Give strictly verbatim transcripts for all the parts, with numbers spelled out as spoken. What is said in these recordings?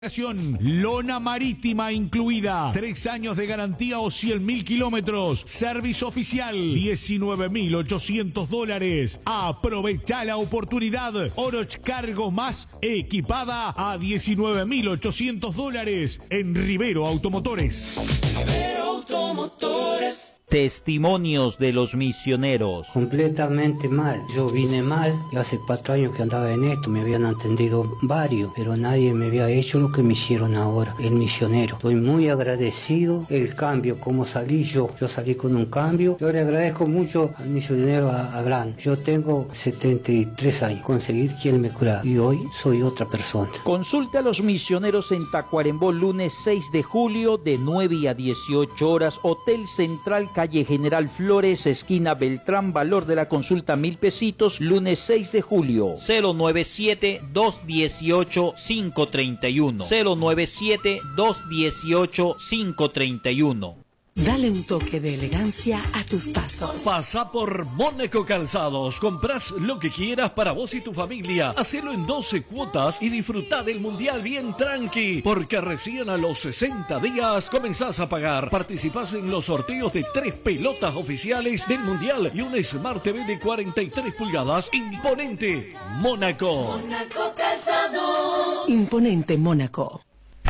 Lona marítima incluida, tres años de garantía o cien mil kilómetros, servicio oficial, diecinueve mil ochocientos dólares. Aprovecha la oportunidad, Oroch Cargo Más, equipada a diecinueve mil ochocientos dólares en Rivero Automotores. Rivero Automotores. Testimonios de los misioneros. Completamente mal. Yo vine mal. Y hace cuatro años que andaba en esto. Me habían atendido varios, pero nadie me había hecho lo que me hicieron ahora. El misionero. Estoy muy agradecido. El cambio, como salí yo. Yo salí con un cambio. Yo le agradezco mucho al misionero Abraham. Yo tengo setenta y tres años. Conseguir quien me curara. Y hoy soy otra persona. Consulte a los misioneros en Tacuarembó, lunes seis de julio, de nueve a dieciocho horas. Hotel Central, calle General Flores, esquina Beltrán. Valor de la consulta mil pesitos, lunes seis de julio. cero nueve siete, dos uno ocho, cinco tres uno. cero nueve siete, dos uno ocho, cinco tres uno. Dale un toque de elegancia a tus pasos. Pasa por Mónaco Calzados. Comprás lo que quieras para vos y tu familia. Hacelo en doce cuotas y disfrutá del mundial bien tranqui. Porque recién a los sesenta días comenzás a pagar. Participás en los sorteos de tres pelotas oficiales del mundial y un Smart T V de cuarenta y tres pulgadas. Imponente Mónaco. Mónaco Calzados. Imponente Mónaco.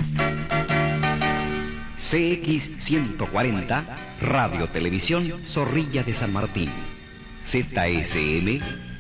C X ciento cuarenta, Radio Televisión Zorrilla de San Martín. Z S M